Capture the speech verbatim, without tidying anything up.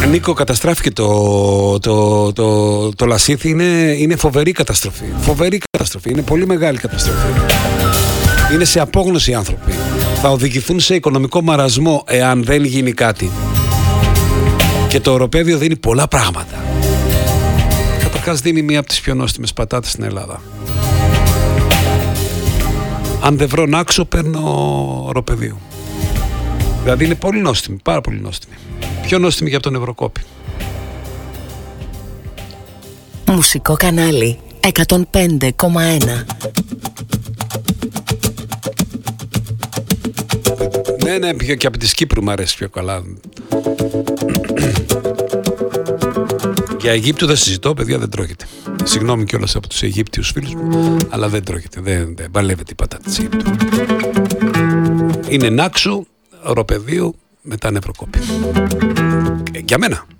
Νίκο, καταστράφηκε το, το, το, το Λασίθι. Είναι, είναι φοβερή καταστροφή. Φοβερή καταστροφή. Είναι πολύ μεγάλη καταστροφή. Είναι σε απόγνωση οι άνθρωποι. Θα οδηγηθούν σε οικονομικό μαρασμό εάν δεν γίνει κάτι. Και το οροπέδιο δίνει πολλά πράγματα. Καταρχάς δίνει μία από τις πιο νόστιμες πατάτες στην Ελλάδα. Αν δεν βρω νάξο, παίρνω οροπεδίο. Δηλαδή είναι πολύ νόστιμη, πάρα πολύ νόστιμη. Πιο νόστιμη και από τον Ευρωκόπη. Μουσικό κανάλι εκατόν πέντε κόμμα ένα. Ναι, ναι, και από της Κύπρου μου αρέσει πιο καλά. Για Αιγύπτου δεν συζητώ, παιδιά, δεν τρώγεται. Συγγνώμη κιόλας από τους Αιγύπτιους φίλους μου, αλλά δεν τρώγεται, δεν, δεν παλεύεται η πατάτα της Αιγύπτου. Είναι νάξου, οροπεδίου, μετά νευροκόπη. Για μένα.